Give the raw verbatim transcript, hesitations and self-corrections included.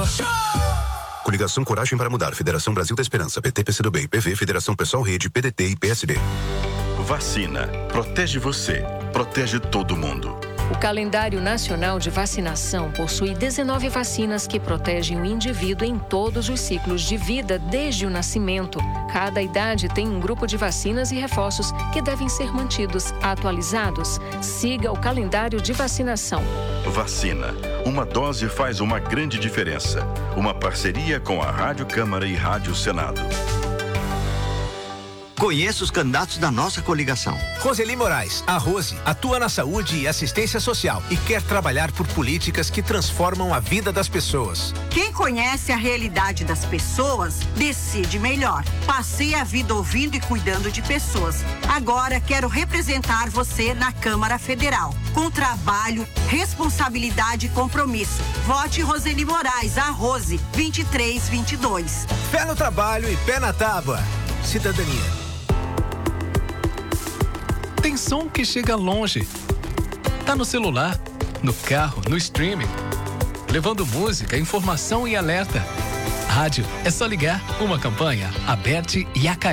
Coligação Coragem para Mudar, Federação Brasil da Esperança, P T, P C do B, P V, Federação Pessoal Rede, P D T e P S B. Vacina. Protege você. Protege todo mundo. O calendário nacional de vacinação possui dezenove vacinas que protegem o indivíduo em todos os ciclos de vida desde o nascimento. Cada idade tem um grupo de vacinas e reforços que devem ser mantidos atualizados. Siga o calendário de vacinação. Vacina. Uma dose faz uma grande diferença. Uma parceria com a Rádio Câmara e Rádio Senado. Conheça os candidatos da nossa coligação. Roseli Moraes, a Rose, atua na saúde e assistência social e quer trabalhar por políticas que transformam a vida das pessoas. Quem conhece a realidade das pessoas, decide melhor. Passei a vida ouvindo e cuidando de pessoas. Agora quero representar você na Câmara Federal. Com trabalho, responsabilidade e compromisso. Vote Roseli Moraes, a Rose, vinte e três vinte e dois. Pé no trabalho e pé na tábua. Cidadania. Tem som que chega longe. Tá no celular, no carro, no streaming. Levando música, informação e alerta. Rádio é só ligar. Uma campanha, Aberte e Acaí.